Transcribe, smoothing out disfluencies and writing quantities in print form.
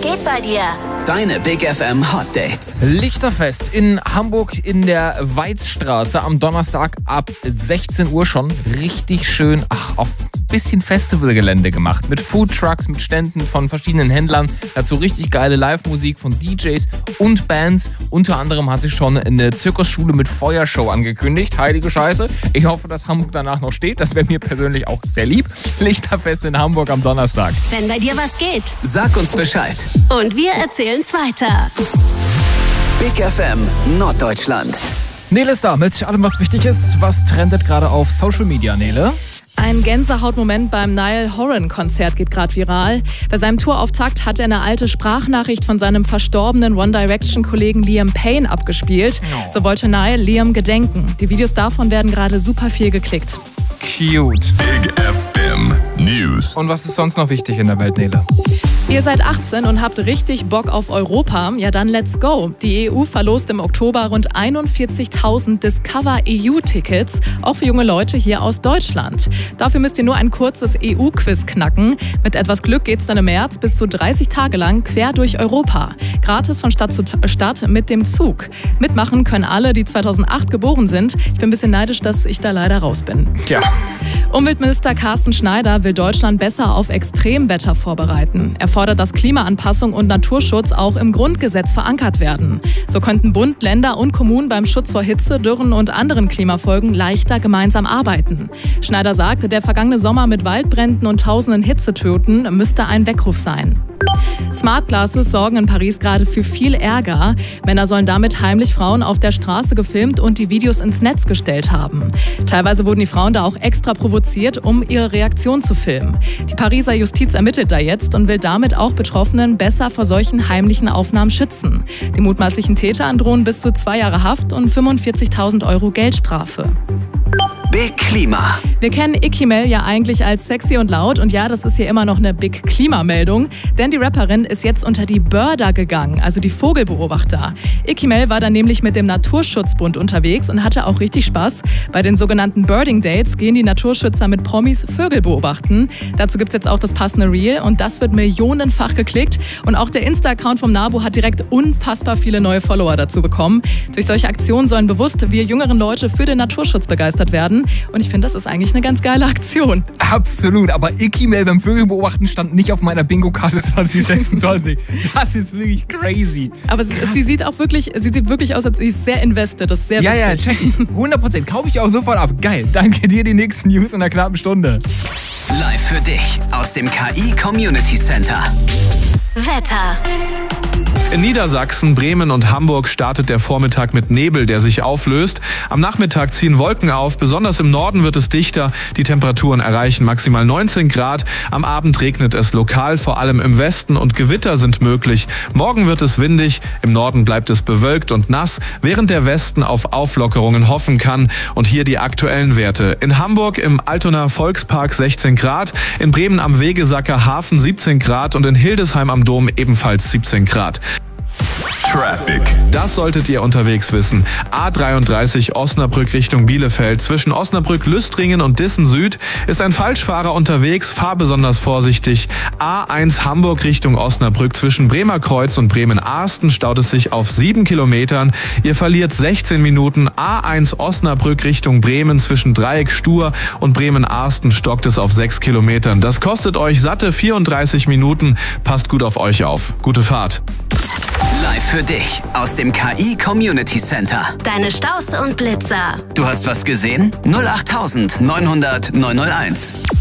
geht bei dir? Deine Big FM Hot Dates. Lichterfest in Hamburg in der Weizstraße am Donnerstag ab 16 Uhr schon. Richtig schön, auf bisschen Festivalgelände gemacht. Mit Foodtrucks, mit Ständen von verschiedenen Händlern. Dazu richtig geile Live-Musik von DJs und Bands. Unter anderem hat sich schon eine Zirkusschule mit Feuershow angekündigt. Heilige Scheiße. Ich hoffe, dass Hamburg danach noch steht. Das wäre mir persönlich auch sehr lieb. Lichterfest in Hamburg am Donnerstag. Wenn bei dir was geht. Sag uns Bescheid. Und wir erzählen's weiter. Big FM Norddeutschland. Nele ist da mit allem, was wichtig ist. Was trendet gerade auf Social Media, Nele? Ein Gänsehautmoment beim Niall Horan-Konzert geht gerade viral. Bei seinem Tourauftakt hat er eine alte Sprachnachricht von seinem verstorbenen One Direction-Kollegen Liam Payne abgespielt. So wollte Niall Liam gedenken. Die Videos davon werden gerade super viel geklickt. Cute. Big FM News. Und was ist sonst noch wichtig in der Welt, Nele? Ihr seid 18 und habt richtig Bock auf Europa? Ja, dann let's go. Die EU verlost im Oktober rund 41.000 Discover-EU-Tickets, auch für junge Leute hier aus Deutschland. Dafür müsst ihr nur ein kurzes EU-Quiz knacken. Mit etwas Glück geht's dann im März bis zu 30 Tage lang quer durch Europa. Gratis von Stadt zu Stadt mit dem Zug. Mitmachen können alle, die 2008 geboren sind. Ich bin ein bisschen neidisch, dass ich da leider raus bin. Ja. Umweltminister Carsten Schneider will Deutschland besser auf Extremwetter vorbereiten. Er fordert, dass Klimaanpassung und Naturschutz auch im Grundgesetz verankert werden. So könnten Bund, Länder und Kommunen beim Schutz vor Hitze, Dürren und anderen Klimafolgen leichter gemeinsam arbeiten. Schneider sagte, der vergangene Sommer mit Waldbränden und tausenden Hitzetoten müsste ein Weckruf sein. Smart Glasses sorgen in Paris gerade für viel Ärger. Männer sollen damit heimlich Frauen auf der Straße gefilmt und die Videos ins Netz gestellt haben. Teilweise wurden die Frauen da auch extra provoziert, um ihre Reaktion zu filmen. Die Pariser Justiz ermittelt da jetzt und will damit auch Betroffenen besser vor solchen heimlichen Aufnahmen schützen. Die mutmaßlichen Täter androhen bis zu 2 Jahre Haft und 45.000 € Geldstrafe. Big Klima. Wir kennen Icky Mel ja eigentlich als sexy und laut und ja, das ist hier immer noch eine Big Klima-Meldung, denn die Rapperin ist jetzt unter die Birder gegangen, also die Vogelbeobachter. Icky Mel war dann nämlich mit dem Naturschutzbund unterwegs und hatte auch richtig Spaß. Bei den sogenannten Birding Dates gehen die Naturschützer mit Promis Vögel beobachten. Dazu gibt's jetzt auch das passende Reel und das wird millionenfach geklickt und auch der Insta-Account vom NABU hat direkt unfassbar viele neue Follower dazu bekommen. Durch solche Aktionen sollen bewusst wir jüngeren Leute für den Naturschutz begeistert werden. Und ich finde, das ist eigentlich eine ganz geile Aktion. Absolut, aber Icky Mel beim Vögelbeobachten stand nicht auf meiner Bingo-Karte 2026. Das ist wirklich crazy. Aber sie sieht wirklich aus, als sie ist sehr invested. Das ist sehr witzig. Ja, check ich. 100%. Kaufe ich auch sofort ab. Geil. Danke dir, die nächsten News in einer knappen Stunde. Live für dich aus dem KI Community Center. Wetter. In Niedersachsen, Bremen und Hamburg startet der Vormittag mit Nebel, der sich auflöst. Am Nachmittag ziehen Wolken auf. Besonders im Norden wird es dichter. Die Temperaturen erreichen maximal 19 Grad. Am Abend regnet es lokal, vor allem im Westen, und Gewitter sind möglich. Morgen wird es windig. Im Norden bleibt es bewölkt und nass, während der Westen auf Auflockerungen hoffen kann. Und hier die aktuellen Werte. In Hamburg im Altonaer Volkspark 16 Grad, in Bremen am Wegesacker Hafen 17 Grad und in Hildesheim am Dom ebenfalls 17 Grad. Traffic. Das solltet ihr unterwegs wissen. A33 Osnabrück Richtung Bielefeld. Zwischen Osnabrück, Lüstringen und Dissen Süd ist ein Falschfahrer unterwegs. Fahr besonders vorsichtig. A1 Hamburg Richtung Osnabrück. Zwischen Bremerkreuz und Bremen-Arsten staut es sich auf 7 Kilometern. Ihr verliert 16 Minuten. A1 Osnabrück Richtung Bremen. Zwischen Dreieck Stur und Bremen-Arsten stockt es auf 6 Kilometern. Das kostet euch satte 34 Minuten. Passt gut auf euch auf. Gute Fahrt. Live für dich aus dem KI Community Center. Deine Staus und Blitzer. Du hast was gesehen? 08900 901.